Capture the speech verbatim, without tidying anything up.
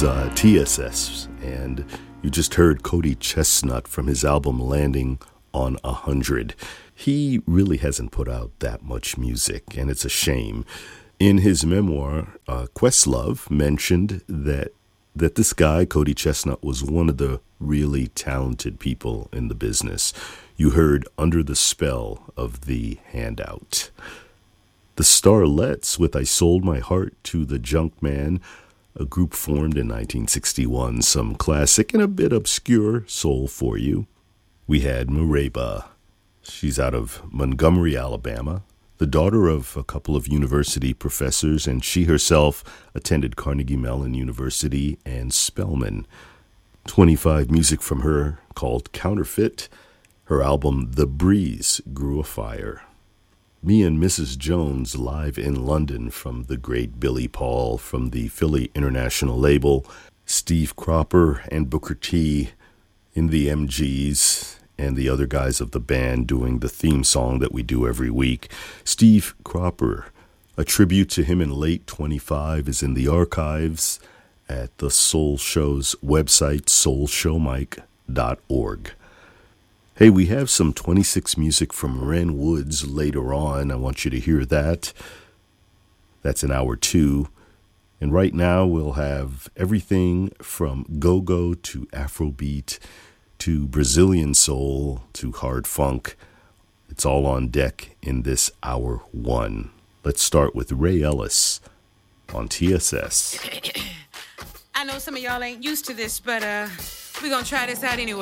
is uh, T S S, and you just heard Cody Chestnut from his album Landing on a Hundred. He really hasn't put out that much music, and it's a shame. In his memoir, uh, Questlove mentioned that that this guy, Cody Chestnut, was one of the really talented people in the business. You heard Under the Spell of the Handout. The Starlets with I Sold My Heart to the Junkman, a group formed in nineteen sixty-one, some classic and a bit obscure soul for you. We had Mereba. She's out of Montgomery, Alabama, the daughter of a couple of university professors, and she herself attended Carnegie Mellon University and Spelman. twenty-five music from her called Counterfeit. Her album The Breeze Grew a Fire. Me and Missus Jones live in London from the great Billy Paul from the Philly International label, Steve Cropper and Booker T in the M Gs, and the other guys of the band doing the theme song that we do every week. Steve Cropper, a tribute to him in late twenty-five, is in the archives at the Soul Show's website, soul show mike dot org. Hey, we have some twenty-six music from Ren Woods later on. I want you to hear that. That's in hour two. And right now we'll have everything from go-go to Afrobeat to Brazilian soul to hard funk. It's all on deck in this hour one. Let's start with Ray Ellis on T S S. I know some of y'all ain't used to this, but uh, we're gonna try this out anyway.